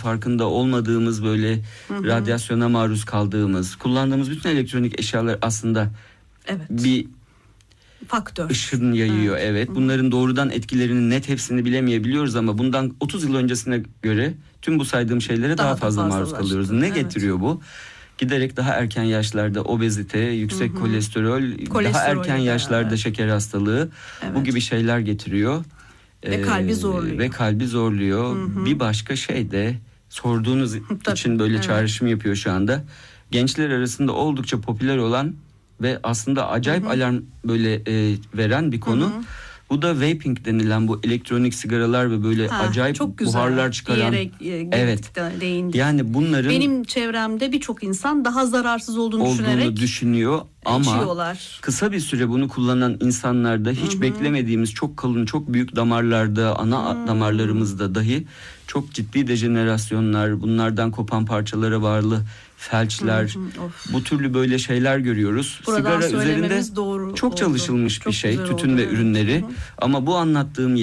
farkında olmadığımız böyle radyasyona maruz kaldığımız, kullandığımız bütün elektronik eşyalar aslında bir faktör. Işın yayıyor, evet. Bunların doğrudan etkilerinin net hepsini bilemeyebiliyoruz ama bundan 30 yıl öncesine göre tüm bu saydığım şeylere daha fazla maruz kalıyoruz. Ne getiriyor bu? Giderek daha erken yaşlarda obezite, yüksek kolesterol, daha erken yaşlarda şeker hastalığı, bu gibi şeyler getiriyor. Ve kalbi zorluyor. Bir başka şey de sorduğunuz için böyle çağrışım yapıyor şu anda. Gençler arasında oldukça popüler olan ve aslında acayip alarm böyle veren bir konu. Bu da vaping denilen bu elektronik sigaralar ve böyle acayip buharlar çıkaran. Evet. Yani bunların benim çevremde birçok insan daha zararsız olduğunu düşünüyor ama içiyorlar. Kısa bir süre bunu kullanan insanlarda hiç beklemediğimiz çok kalın, çok büyük damarlarda, ana damarlarımızda dahi çok ciddi dejenerasyonlar, bunlardan kopan parçalara bağlı felçler, bu türlü böyle şeyler görüyoruz. Buradan sigara üzerinde çok çalışılmış bir şey, tütün ve ürünleri. Ama bu anlattığım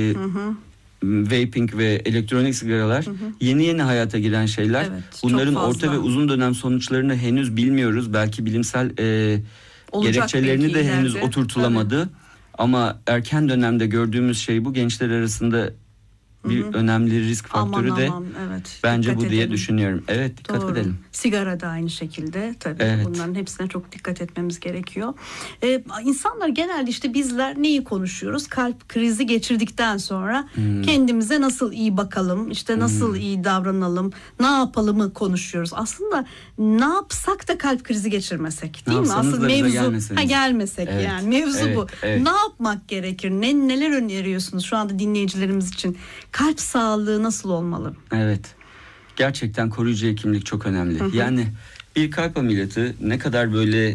vaping ve elektronik sigaralar yeni hayata giren şeyler. Bunların orta ve uzun dönem sonuçlarını henüz bilmiyoruz. Belki bilimsel gerekçelerini de henüz oturtulamadı. Ama erken dönemde gördüğümüz şey bu. Gençler arasında bir önemli risk faktörü de bence bu diye düşünüyorum. Evet, dikkat edelim. Sigara da aynı şekilde tabii. Bunların hepsine çok dikkat etmemiz gerekiyor. İnsanlar genelde işte bizler neyi konuşuyoruz? Kalp krizi geçirdikten sonra kendimize nasıl iyi bakalım, işte nasıl iyi davranalım, ne yapalımı konuşuyoruz. Aslında ne yapsak da kalp krizi geçirmesek, değil mi? Aslında mevzu gelmesek yani mevzu bu. Ne yapmak gerekir? Neler öneriyorsunuz şu anda dinleyicilerimiz için? Kalp sağlığı nasıl olmalı? Evet. Gerçekten koruyucu hekimlik çok önemli. Yani bir kalp ameliyatı ne kadar böyle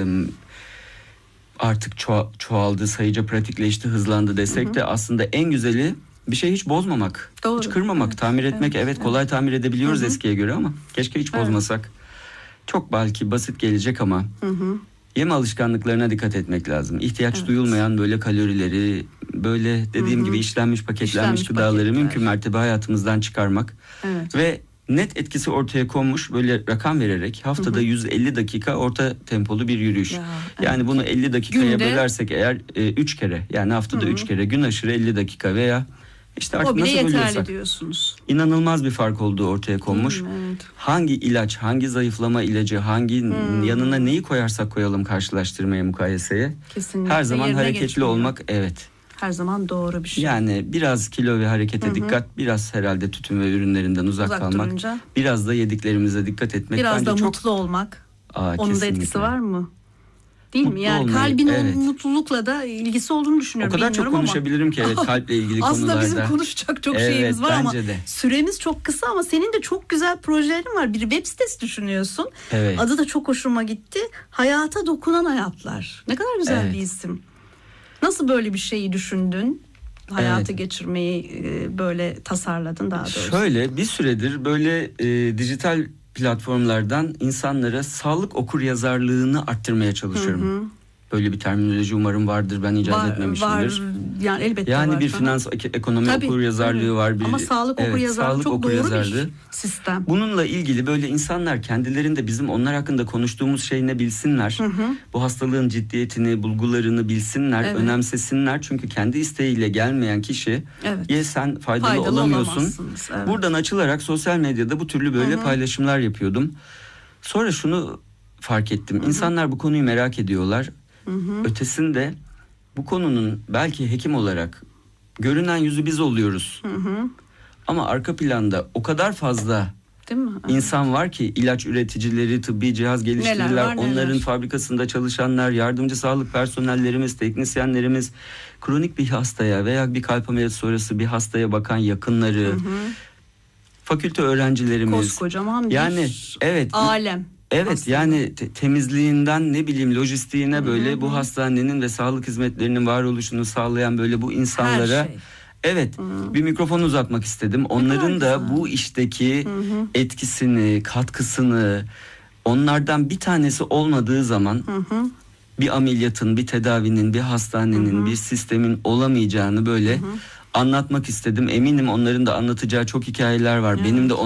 artık çoğaldı, sayıca pratikleşti, hızlandı desek de aslında en güzeli bir şey hiç bozmamak. Doğru. Hiç kırmamak, tamir etmek. Kolay tamir edebiliyoruz eskiye göre ama keşke hiç bozmasak. Çok belki basit gelecek ama yeme alışkanlıklarına dikkat etmek lazım. İhtiyaç duyulmayan böyle kalorileri, böyle dediğim gibi işlenmiş, paketlenmiş gıdaları mümkün mertebe hayatımızdan çıkarmak. Ve net etkisi ortaya konmuş böyle rakam vererek haftada 150 dakika orta tempolu bir yürüyüş. Yani bunu 50 dakikaya bölersek eğer 3 kere, yani haftada 3 kere, gün aşırı 50 dakika veya işte artık nasıl bölüyorsak. Diyorsunuz. İnanılmaz bir fark olduğu ortaya konmuş. Hangi ilaç, hangi zayıflama ilacı, hangi yanına neyi koyarsak koyalım karşılaştırmaya, mukayeseye. Kesinlikle. Her zaman hareketli olmak her zaman doğru bir şey. Yani biraz kilo ve harekete dikkat, biraz herhalde tütün ve ürünlerinden uzak kalmak. Durunca, biraz da yediklerimize dikkat etmek. Biraz bence da çok mutlu olmak. Onun kesinlikle. da etkisi var mı? Değil mutlu mi? Yani olmayı, kalbin o mutlulukla da ilgisi olduğunu düşünüyorum. O kadar çok konuşabilirim ki kalple ilgili aslında konularda. Aslında bizim konuşacak çok şeyimiz var ama süremiz çok kısa ama senin de çok güzel projelerin var. Bir web sitesi düşünüyorsun. Adı da çok hoşuma gitti. Hayata dokunan hayatlar. Ne kadar güzel bir isim. Nasıl böyle bir şeyi düşündün? Hayatı geçirmeyi böyle tasarladın daha doğrusu. Şöyle bir süredir böyle dijital platformlardan insanlara sağlık okuryazarlığını arttırmaya çalışıyorum. Böyle bir terminoloji umarım vardır, ben icat etmemişimdir. Var, yani elbette yani var. Bir finans ekonomi okuryazarlığı var. Ama sağlık okuryazarlığı çok doğru bir sistem. Bununla ilgili böyle insanlar kendilerinde bizim onlar hakkında konuştuğumuz şey ne bilsinler. Bu hastalığın ciddiyetini, bulgularını bilsinler, önemsesinler. Çünkü kendi isteğiyle gelmeyen kişi sen faydalı olamıyorsun. Buradan açılarak sosyal medyada bu türlü böyle paylaşımlar yapıyordum. Sonra şunu fark ettim. İnsanlar bu konuyu merak ediyorlar. Ötesinde bu konunun belki hekim olarak görünen yüzü biz oluyoruz. Ama arka planda o kadar fazla insan var ki, ilaç üreticileri, tıbbi cihaz geliştiriciler, onların fabrikasında çalışanlar, yardımcı sağlık personellerimiz, teknisyenlerimiz, kronik bir hastaya veya bir kalp ameliyatı sonrası bir hastaya bakan yakınları, fakülte öğrencilerimiz. Koskocaman bir alem. Evet aslında. Yani temizliğinden lojistiğine böyle bu hastanenin ve sağlık hizmetlerinin varoluşunu sağlayan böyle bu insanlara bir mikrofon uzatmak istedim. Onların da bu işteki etkisini, katkısını, onlardan bir tanesi olmadığı zaman bir ameliyatın, bir tedavinin, bir hastanenin, bir sistemin olamayacağını böyle anlatmak istedim. Eminim onların da anlatacağı çok hikayeler var. Benim de